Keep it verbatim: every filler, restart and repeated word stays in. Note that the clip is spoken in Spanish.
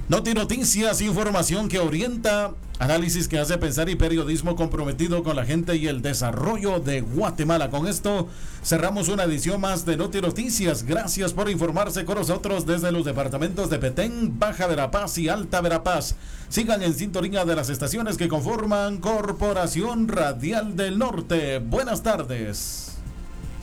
Noti Noticias, información que orienta, análisis que hace pensar y periodismo comprometido con la gente y el desarrollo de Guatemala. Con esto cerramos una edición más de Noti Noticias. Gracias por informarse con nosotros desde los departamentos de Petén, Baja Verapaz y Alta Verapaz. Sigan en sintonía de las estaciones que conforman Corporación Radial del Norte. Buenas tardes.